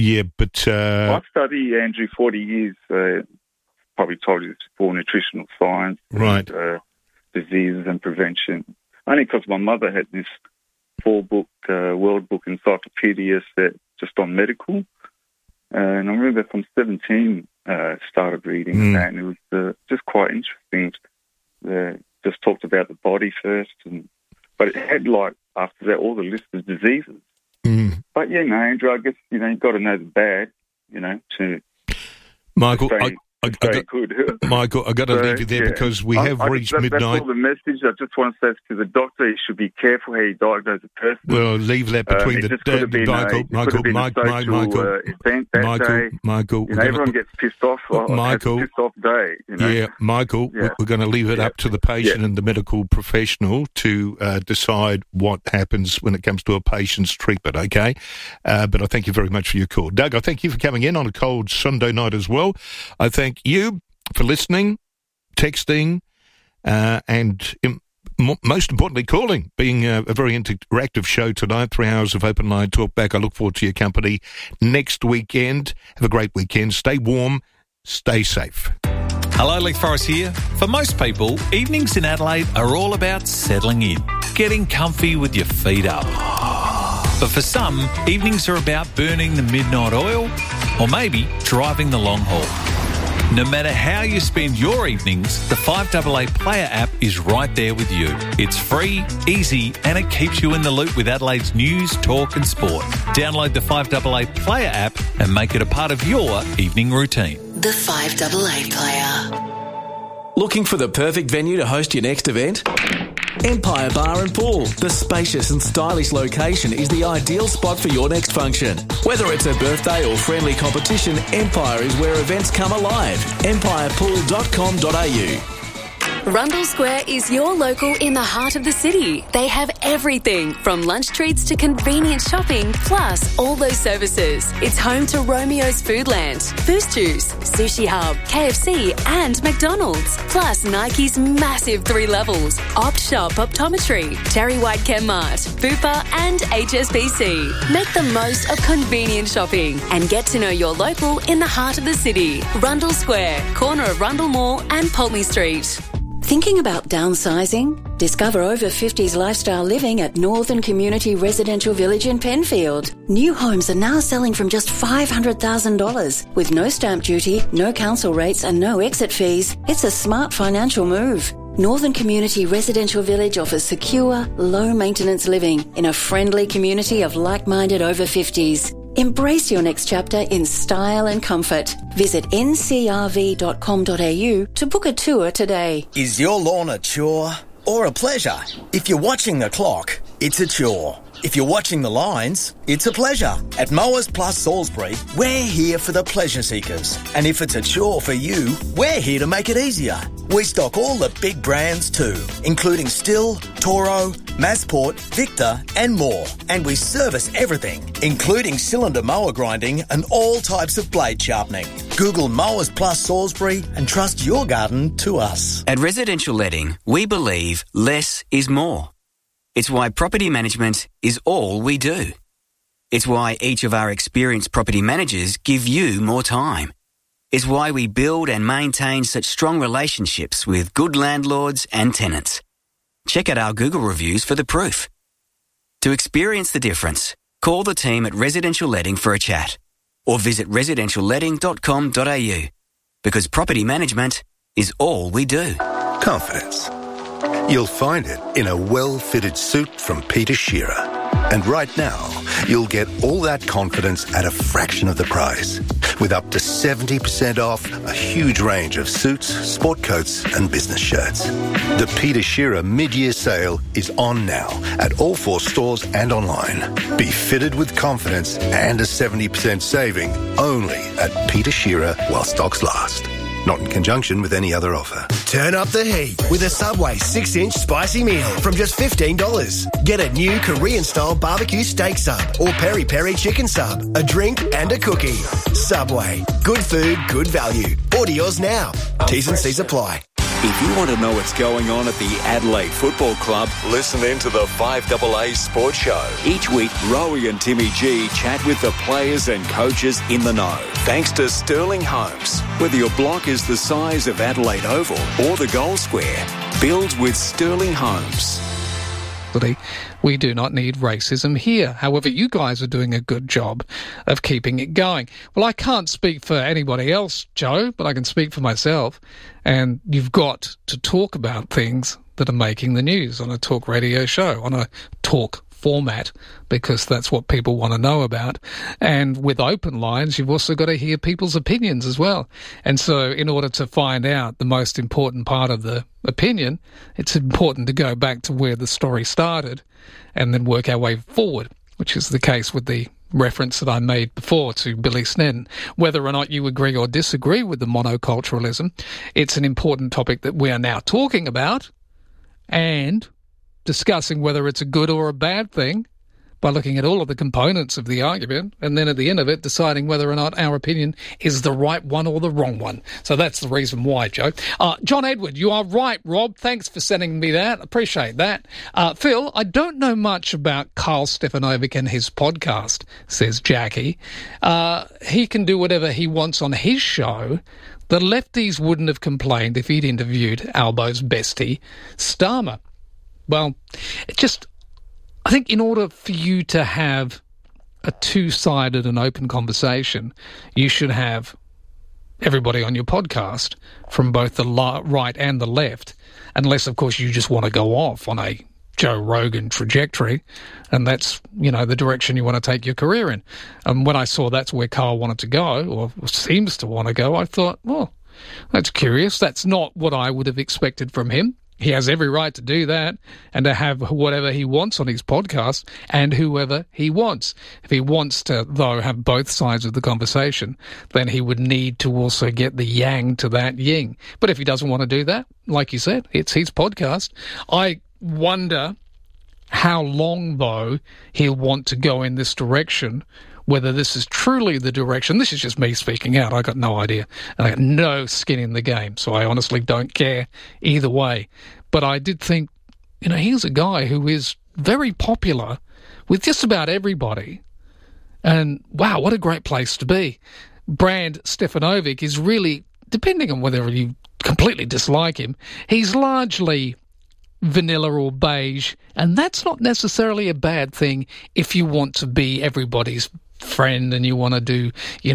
study, Andrew, 40 years. Probably told you this before, nutritional science, right? Diseases and prevention. Only because my mother had this 4-book World Book Encyclopedia set just on medical, and I remember from 17 started reading that, and it was just quite interesting. Just talked about the body first, but it had after that all the list of diseases. But Andrew, I guess you've got to know the bad, to Michael. Michael, I got to leave you there because we have reached midnight. That's all the message. I just want to say to the doctor, he should be careful how he diagnoses a person. Well, leave that between Michael. Everyone gets pissed off. Michael, pissed off day. Michael, we're going to leave it up to the patient and the medical professional to decide what happens when it comes to a patient's treatment. Okay, but I thank you very much for your call, Doug. I thank you for coming in on a cold Sunday night as well. I thank you for listening, texting, and most importantly, calling. Being a very interactive show tonight, 3 hours of open line talk back. I look forward to your company next weekend. Have a great weekend. Stay warm. Stay safe. Hello, Leith Forrest here. For most people, evenings in Adelaide are all about settling in, getting comfy with your feet up. But for some, evenings are about burning the midnight oil or maybe driving the long haul. No matter how you spend your evenings, the 5AA Player app is right there with you. It's free, easy, and it keeps you in the loop with Adelaide's news, talk and sport. Download the 5AA Player app and make it a part of your evening routine. The 5AA Player. Looking for the perfect venue to host your next event? Empire Bar and Pool. The spacious and stylish location is the ideal spot for your next function. Whether it's a birthday or friendly competition, Empire is where events come alive. empirepool.com.au. Rundle Square is your local in the heart of the city. They have everything from lunch treats to convenient shopping, plus all those services. It's home to Romeo's Foodland, Boost Juice, Sushi Hub, KFC and McDonald's. Plus Nike's massive 3 levels, Opt Shop Optometry, Terry White Chemmart, Bupa and HSBC. Make the most of convenient shopping and get to know your local in the heart of the city. Rundle Square, corner of Rundle Mall and Pulteney Street. Thinking about downsizing? Discover over 50s lifestyle living at Northern Community Residential Village in Penfield. New homes are now selling from just $500,000 with no stamp duty, no council rates and no exit fees. It's a smart financial move. Northern Community Residential Village offers secure, low-maintenance living in a friendly community of like-minded over 50s. Embrace your next chapter in style and comfort. Visit ncrv.com.au to book a tour today. Is your lawn a chore or a pleasure? If you're watching the clock, it's a chore. If you're watching the lines, it's a pleasure. At Mowers Plus Salisbury, we're here for the pleasure seekers. And if it's a chore for you, we're here to make it easier. We stock all the big brands too, including Still, Toro, Massport, Victor and more. And we service everything, including cylinder mower grinding and all types of blade sharpening. Google Mowers Plus Salisbury and trust your garden to us. At Residential Letting, we believe less is more. It's why property management is all we do. It's why each of our experienced property managers give you more time. It's why we build and maintain such strong relationships with good landlords and tenants. Check out our Google reviews for the proof. To experience the difference, call the team at Residential Letting for a chat or visit residentialletting.com.au because property management is all we do. Confidence. You'll find it in a well-fitted suit from Peter Shearer. And right now, you'll get all that confidence at a fraction of the price. With up to 70% off a huge range of suits, sport coats and business shirts. The Peter Shearer mid-year sale is on now at all 4 stores and online. Be fitted with confidence and a 70% saving only at Peter Shearer while stocks last. Not in conjunction with any other offer. Turn up the heat with a Subway 6-inch spicy meal from just $15. Get a new Korean-style barbecue steak sub or peri-peri chicken sub, a drink and a cookie. Subway. Good food, good value. Order yours now. T's and C's apply. If you want to know what's going on at the Adelaide Football Club, listen in to the 5AA Sports Show. Each week, Rowie and Timmy G chat with the players and coaches in the know. Thanks to Sterling Homes. Whether your block is the size of Adelaide Oval or the Gold Square, build with Sterling Homes. We do not need racism here. However, you guys are doing a good job of keeping it going. Well, I can't speak for anybody else, Joe, but I can speak for myself. And you've got to talk about things that are making the news on a talk radio show, on a talk format, because that's what people want to know about. And with open lines, you've also got to hear people's opinions as well. And so in order to find out the most important part of the opinion, it's important to go back to where the story started and then work our way forward, which is the case with the reference that I made before to Billy Snedden. Whether or not you agree or disagree with the monoculturalism, it's an important topic that we are now talking about and discussing whether it's a good or a bad thing by looking at all of the components of the argument and then at the end of it deciding whether or not our opinion is the right one or the wrong one. So that's the reason why, Joe. John Edward, you are right, Rob. Thanks for sending me that. Appreciate that. Phil, I don't know much about Carl Stefanovic and his podcast, says Jackie. He can do whatever he wants on his show. The lefties wouldn't have complained if he'd interviewed Albo's bestie, Starmer. Well, I think in order for you to have a two-sided and open conversation, you should have everybody on your podcast from both the right and the left, unless, of course, you just want to go off on a Joe Rogan trajectory, and that's, the direction you want to take your career in. And when I saw that's where Carl wanted to go, or seems to want to go, I thought, well, that's curious. That's not what I would have expected from him. He has every right to do that and to have whatever he wants on his podcast and whoever he wants. If he wants to, though, have both sides of the conversation, then he would need to also get the yang to that yin. But if he doesn't want to do that, like you said, it's his podcast. I wonder how long, though, he'll want to go in this direction, whether this is truly the direction. This is just me speaking out. I got no idea. I got no skin in the game, so I honestly don't care either way. But I did think, here's a guy who is very popular with just about everybody. And wow, what a great place to be. Brand Stefanovic is really, depending on whether you completely dislike him, he's largely vanilla or beige, and that's not necessarily a bad thing if you want to be everybody's friend and you want to do,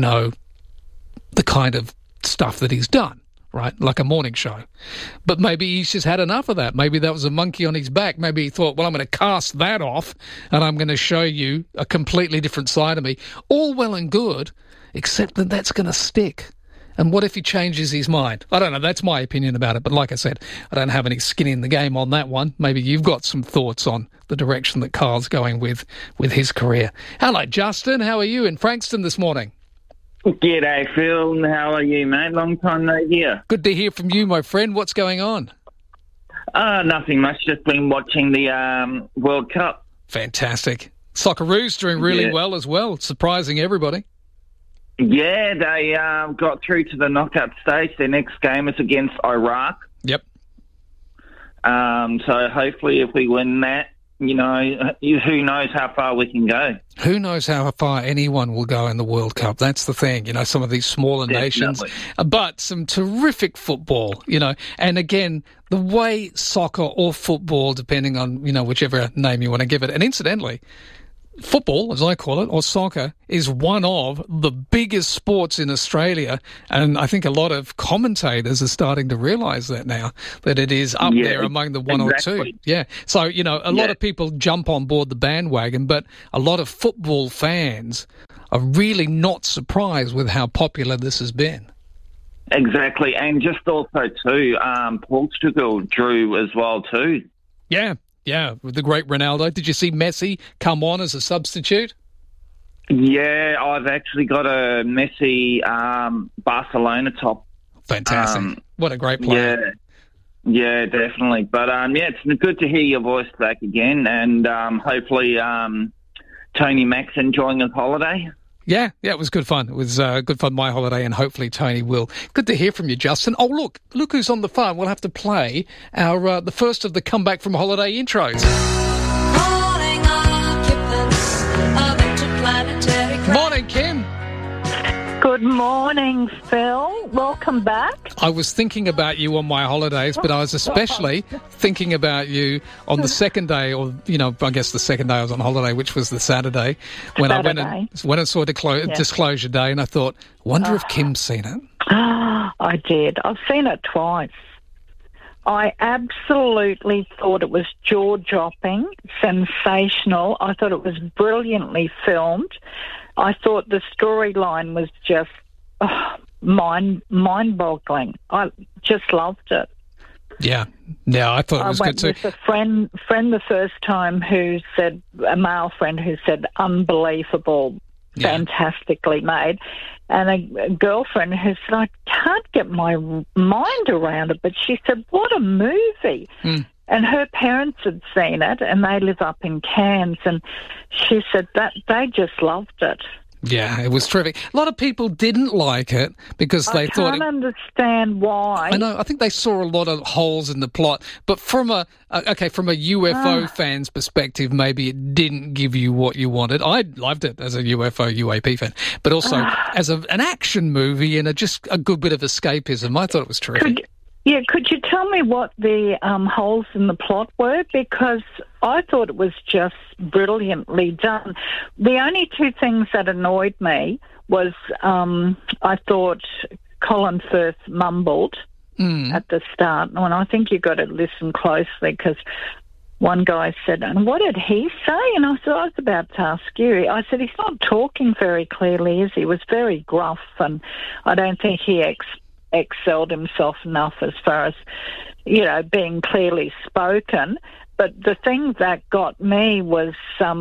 the kind of stuff that he's done, right? Like a morning show. But maybe he's just had enough of that. Maybe that was a monkey on his back. Maybe he thought, well, I'm going to cast that off and I'm going to show you a completely different side of me. All well and good, except that that's going to stick. And what if he changes his mind? I don't know. That's my opinion about it. But like I said, I don't have any skin in the game on that one. Maybe you've got some thoughts on the direction that Kyle's going with his career. Hello, Justin. How are you in Frankston this morning? G'day, Phil. How are you, mate? Long time no hear. Good to hear from you, my friend. What's going on? Nothing much. Just been watching the World Cup. Fantastic. Socceroos doing really well as well, surprising everybody. Yeah, they got through to the knockout stage. Their next game is against Iraq. Yep. So hopefully if we win that, you know, who knows how far we can go. Who knows how far anyone will go in the World Cup? That's the thing, you know, some of these smaller nations. But some terrific football, you know. And again, the way soccer or football, depending on, you know, whichever name you want to give it. And incidentally, football, as I call it, or soccer, is one of the biggest sports in Australia, and I think a lot of commentators are starting to realise that now, that it is up there among the one or two. Yeah. So, you know, a lot of people jump on board the bandwagon, but a lot of football fans are really not surprised with how popular this has been. Exactly. And just also, too, Portugal drew as well, too. Yeah. Yeah, with the great Ronaldo. Did you see Messi come on as a substitute? Yeah, I've actually got a Messi Barcelona top. Fantastic. What a great player. Yeah, definitely. But, it's good to hear your voice back again, and hopefully Tony Mac's enjoying his holiday. Yeah, it was good fun. It was good fun, my holiday, and hopefully Tony will. Good to hear from you, Justin. Oh, look who's on the phone. We'll have to play our the first of the comeback from holiday intros. Morning, Kim. Good morning, Phil. Welcome back. I was thinking about you on my holidays, but I was especially thinking about you on the second day, or, you know, I guess the second day I was on holiday, which was the Saturday, when I went and saw Disclosure Day, and I thought, wonder if Kim's seen it. I did. I've seen it twice. I absolutely thought it was jaw-dropping, sensational. I thought it was brilliantly filmed. I thought the storyline was just mind-boggling. I just loved it. Yeah, I thought it was good too. I went with a friend the first time a male friend who said, unbelievable, fantastically made, and a girlfriend who said, I can't get my mind around it, but she said, what a movie. And her parents had seen it, and they live up in Cairns, and she said that they just loved it. Yeah, it was terrific. A lot of people didn't like it because they thought... I can't understand why. I know. I think they saw a lot of holes in the plot. But from a UFO fan's perspective, maybe it didn't give you what you wanted. I loved it as a UAP fan. But also as an action movie and just a good bit of escapism. I thought it was terrific. Could you tell me what the holes in the plot were? Because I thought it was just brilliantly done. The only two things that annoyed me was I thought Colin Firth mumbled at the start. And I think you've got to listen closely, because one guy said, and what did he say? And I said, I was about to ask you. I said, he's not talking very clearly, is he? He was very gruff, and I don't think he excelled himself enough as far as, you know, being clearly spoken. But the thing that got me was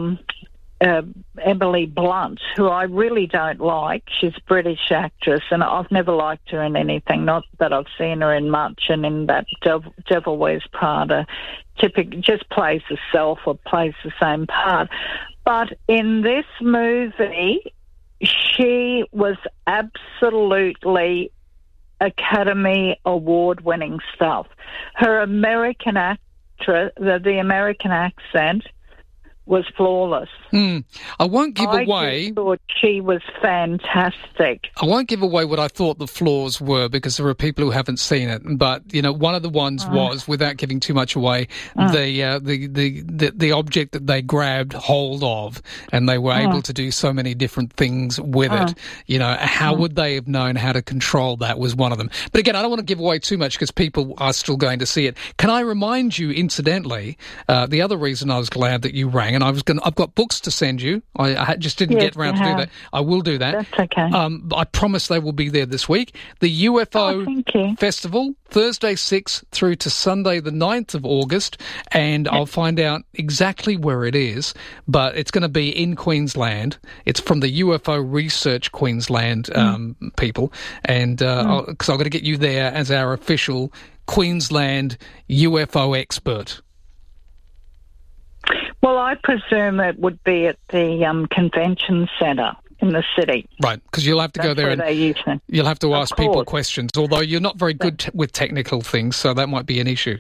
Emily Blunt, who I really don't like. She's a British actress, and I've never liked her in anything, not that I've seen her in much, and in that Devil Wears Prada, just plays herself or plays the same part. But in this movie, she was absolutely Academy Award-winning stuff. Her American actress, the American accent, was flawless. I won't give away... I just thought she was fantastic. I won't give away what I thought the flaws were, because there are people who haven't seen it. But, you know, one of the ones was, without giving too much away, the object that they grabbed hold of, and they were able to do so many different things with it. You know, how would they have known how to control that was one of them. But again, I don't want to give away too much because people are still going to see it. Can I remind you, incidentally, the other reason I was glad that you rang rang, and I've got books to send you. I just didn't get around to do that. I will do that. That's okay. I promise they will be there this week. The UFO Festival, Thursday 6th through to Sunday the 9th of August, and I'll find out exactly where it is, but it's going to be in Queensland. It's from the UFO Research Queensland people, and because I've got to get you there as our official Queensland UFO expert. Well, I presume it would be at the convention centre in the city. Right, because you'll have to go there and you'll have to ask people questions, although you're not very good with technical things, so that might be an issue.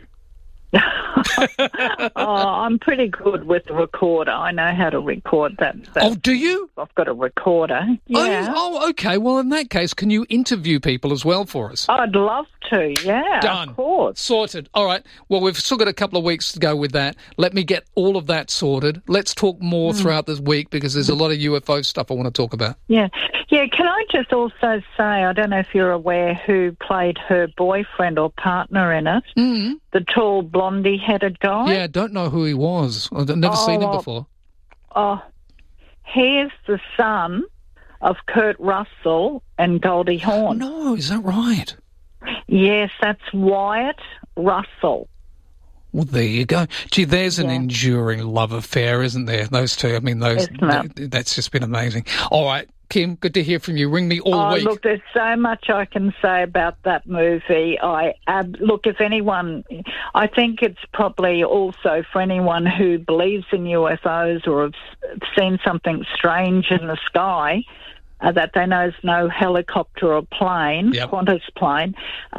I'm pretty good with the recorder. I know how to record that. Oh, do you? I've got a recorder. Yeah. Oh, okay. Well, in that case, can you interview people as well for us? I'd love to, yeah. Done. Of course. Sorted. All right. Well, we've still got a couple of weeks to go with that. Let me get all of that sorted. Let's talk more throughout this week because there's a lot of UFO stuff I want to talk about. Yeah. Yeah, can I just also say, I don't know if you're aware who played her boyfriend or partner in it, the tall blondie-headed guy? Yeah, I don't know who he was. I've never seen him before. Oh, he's the son of Kurt Russell and Goldie Hawn. No, is that right? Yes, that's Wyatt Russell. Well, there you go. Gee, there's an enduring love affair, isn't there? Those two, I mean, that's just been amazing. All right, Kim, good to hear from you. Ring me all week. Look, there's so much I can say about that movie. Look, if anyone, I think it's probably also for anyone who believes in UFOs or have seen something strange in the sky, that they know is no helicopter or plane, Qantas plane.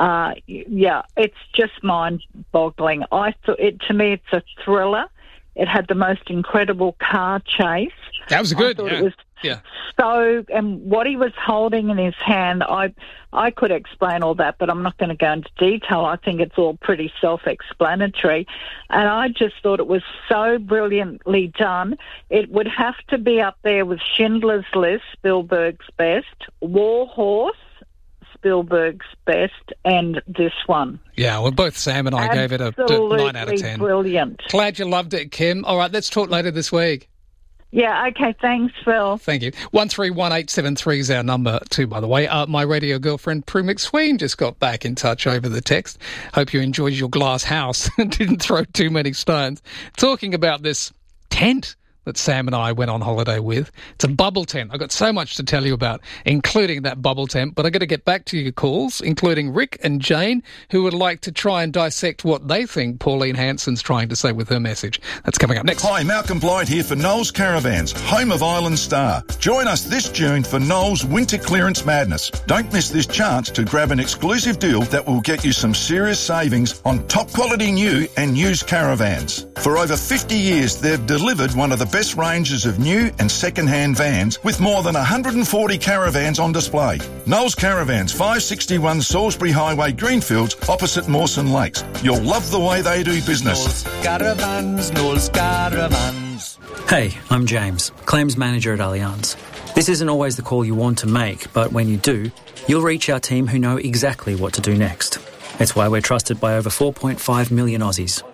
It's just mind-boggling. To me, it's a thriller. It had the most incredible car chase. That was good. It was so, and what he was holding in his hand, I could explain all that, but I'm not going to go into detail. I think it's all pretty self-explanatory. And I just thought it was so brilliantly done. It would have to be up there with Schindler's List, Spielberg's best, War Horse, Spielberg's best, and this one. Yeah, well, both Sam and I gave it a 9 out of 10. Brilliant. Glad you loved it, Kim. All right, let's talk later this week. Yeah, okay, thanks, Phil. Thank you. 131873 is our number too, by the way. My radio girlfriend, Prue McSween, just got back in touch over the text. Hope you enjoyed your glass house and didn't throw too many stones. Talking about this tent that Sam and I went on holiday with. It's a bubble tent. I've got so much to tell you about, including that bubble tent, but I've got to get back to your calls, including Rick and Jane, who would like to try and dissect what they think Pauline Hanson's trying to say with her message. That's coming up next. Hi, Malcolm Blight here for Knowles Caravans, home of Island Star. Join us this June for Knowles Winter Clearance Madness. Don't miss this chance to grab an exclusive deal that will get you some serious savings on top quality new and used caravans. For over 50 years, they've delivered one of the best ranges of new and second-hand vans with more than 140 caravans on display. Knowles Caravans, 561 Salisbury Highway, Greenfields, opposite Mawson Lakes. You'll love the way they do business. Knowles Caravans. Hey, I'm James, Claims Manager at Allianz. This isn't always the call you want to make, but when you do, you'll reach our team who know exactly what to do next. It's why we're trusted by over 4.5 million Aussies.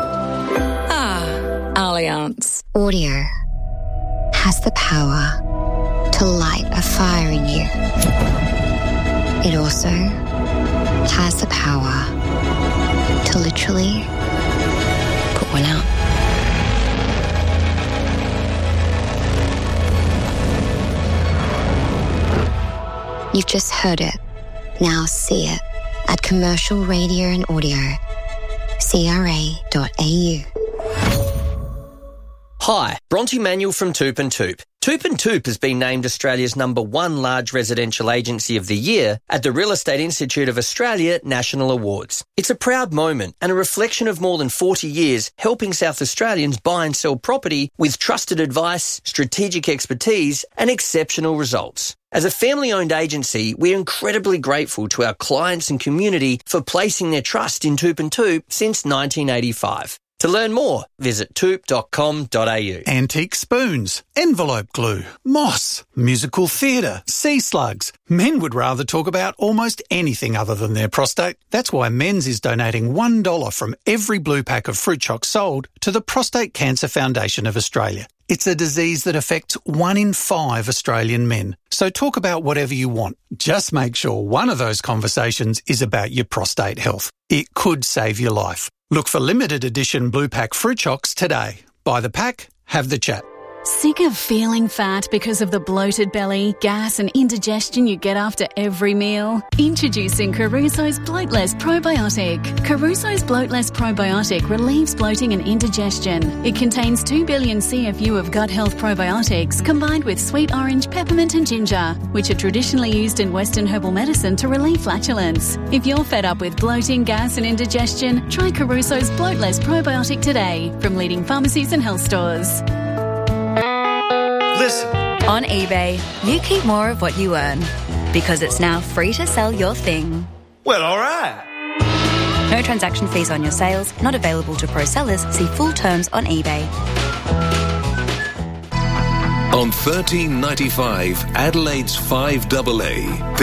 Allianz. Audio has the power to light a fire in you. It also has the power to literally put one out. You've just heard it. Now see it at Commercial Radio and Audio, CRA.au. Hi, Bronte Manuel from Toop and Toop. Toop and Toop has been named Australia's #1 large residential agency of the year at the Real Estate Institute of Australia National Awards. It's a proud moment and a reflection of more than 40 years helping South Australians buy and sell property with trusted advice, strategic expertise and exceptional results. As a family-owned agency, we're incredibly grateful to our clients and community for placing their trust in Toop and Toop since 1985. To learn more, visit toop.com.au. Antique spoons, envelope glue, moss, musical theatre, sea slugs. Men would rather talk about almost anything other than their prostate. That's why Men's is donating $1 from every blue pack of fruit chocks sold to the Prostate Cancer Foundation of Australia. It's a disease that affects 1 in 5 Australian men. So talk about whatever you want. Just make sure one of those conversations is about your prostate health. It could save your life. Look for limited edition blue pack fruit chocks today. Buy the pack, have the chat. Sick of feeling fat because of the bloated belly, gas and indigestion you get after every meal? Introducing Caruso's Bloatless Probiotic. Caruso's Bloatless Probiotic relieves bloating and indigestion. It contains 2 billion CFU of gut health probiotics combined with sweet orange, peppermint and ginger, which are traditionally used in Western herbal medicine to relieve flatulence. If you're fed up with bloating, gas and indigestion, try Caruso's Bloatless Probiotic today from leading pharmacies and health stores. Listen. On eBay, you keep more of what you earn because it's now free to sell your thing. Well, all right. No transaction fees on your sales, not available to pro sellers. See full terms on eBay. On 1395 Adelaide's 5AA.